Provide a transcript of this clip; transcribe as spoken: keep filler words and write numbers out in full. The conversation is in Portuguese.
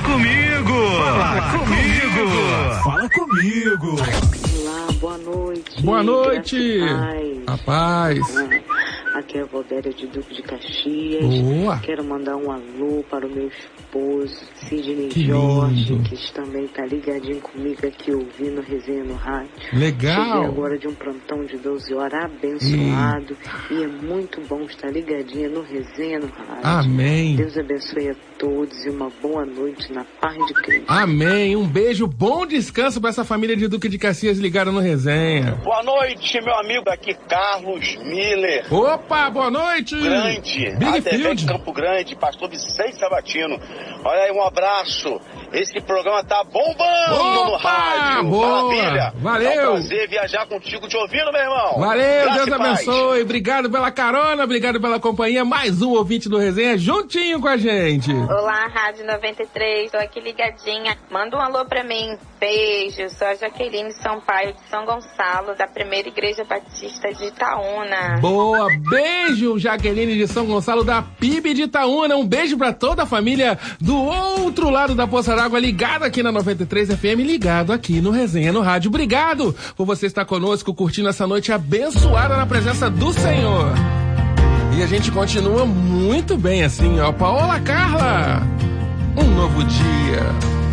comigo. Fala comigo. Fala comigo. Olá, boa noite. Boa noite. A paz. Aqui é a Valdéria de Duque de Caxias. Boa. Quero mandar um alô para o meu esposo, Sidney Que Jorge, lindo. que também está ligadinho comigo aqui, ouvindo a resenha no rádio. Legal. Cheguei agora de um plantão de doze horas abençoado. Hum. E é muito bom estar ligadinha no resenha no rádio. Amém. Deus abençoe a todos e uma boa noite na paz de Cristo. Amém. Um beijo, bom descanso para essa família de Duque de Caxias ligada no resenha. Boa noite, meu amigo. Aqui Carlos Miller. Opa, boa noite. Grande. Big A T V Field. de Campo Grande, pastor Vicente Sabatino. Olha aí, um abraço. Esse programa tá bombando Opa, no rádio. boa. Maravilha. Valeu. É um prazer viajar contigo, te ouvindo, meu irmão. Valeu, Graça Deus e paz. abençoe. Obrigado pela carona, obrigado pela companhia. Mais um ouvinte do resenha juntinho com a gente. Olá, Rádio noventa e três, tô aqui ligadinha. Manda um alô pra mim. Beijo, sou a Jaqueline Sampaio de São Gonçalo, da Primeira Igreja Batista de Itaúna. Boa, beijo, Jaqueline de São Gonçalo, da P I B de Itaúna. Um beijo pra toda a família do outro lado da Poça d'Água, ligado aqui na noventa e três F M, ligado aqui no Resenha no Rádio. Obrigado por você estar conosco, curtindo essa noite abençoada na presença do Senhor. E a gente continua muito bem assim, ó. Paola Carla, um novo dia.